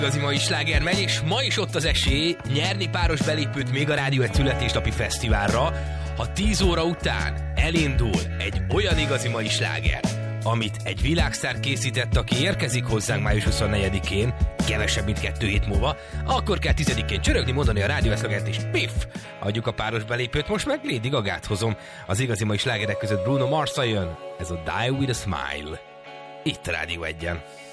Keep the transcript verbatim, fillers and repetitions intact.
Igazi mai sláger megy, és ma is ott az esély nyerni páros belépőt még a Rádió egy születésnapi fesztiválra, ha tíz óra után elindul egy olyan igazi mai sláger, amit egy világsztár készített, aki érkezik hozzánk május huszonnegyedikén, kevesebb, mint kettő hét múlva, akkor kell tizedikén csörögni, mondani a rádió eszlogent, és piff! Adjuk a páros belépőt, most meg Lady Gagát hozom. Az igazi mai slágerek között Bruno Mars jön, ez a Die With A Smile. Itt a Rádió egyen.